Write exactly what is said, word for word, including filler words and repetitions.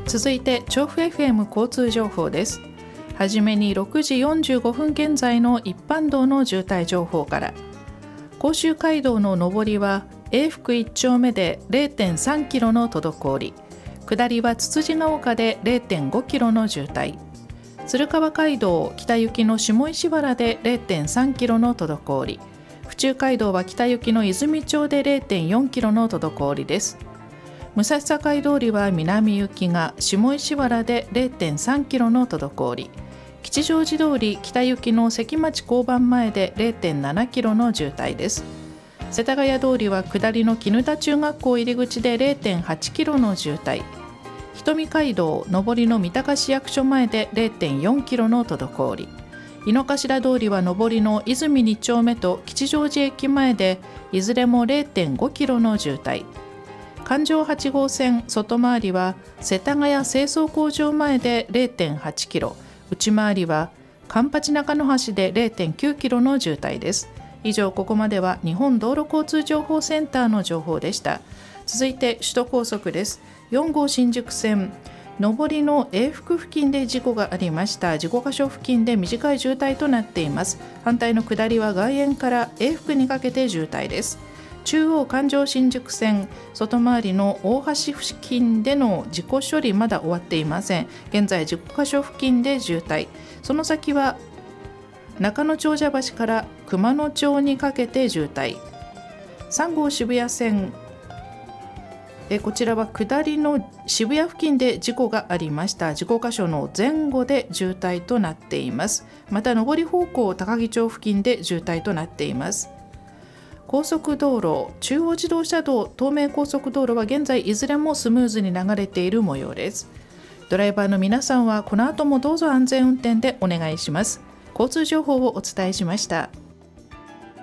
続いて調布 エフエム 交通情報です。はじめにろくじよんじゅうごふん現在の一般道の渋滞情報から。甲州街道の上りは永福いち丁目で れいてんさんキロの滞り、下りはつつじが丘で れいてんごキロの渋滞、鶴川街道北行きの下石原で れいてんさんキロの滞り、府中街道は北行きの泉町で れいてんよんキロの滞りです。武蔵境通りは南行きが下石原で れいてんさんキロの滞り、吉祥寺通り北行きの関町交番前で れいてんななキロの渋滞です。世田谷通りは下りの絹田中学校入り口で れいてんはちキロの渋滞、瞳街道上りの三鷹市役所前で れいてんよんキロの滞り、井の頭通りは上りの泉に丁目と吉祥寺駅前でいずれも れいてんごキロの渋滞、環状はち号線外回りは世田谷清掃工場前で れいてんはちキロ、内回りは環八中野橋で れいてんきゅうキロの渋滞です。以上、ここまでは日本道路交通情報センターの情報でした。続いて首都高速です。よん号新宿線上りの永福付近で事故がありました。事故箇所付近で短い渋滞となっています。反対の下りは外苑から永福にかけて渋滞です。中央環状新宿線外回りの大橋付近での事故処理まだ終わっていません。現在事故箇所付近で渋滞、その先は中野長者橋から熊野町にかけて渋滞。さん号渋谷線えこちらは下りの渋谷付近で事故がありました。事故箇所の前後で渋滞となっています。また上り方向高木町付近で渋滞となっています。高速道路、中央自動車道、東名高速道路は現在いずれもスムーズに流れている模様です。ドライバーの皆さんはこの後もどうぞ安全運転でお願いします。交通情報をお伝えしました。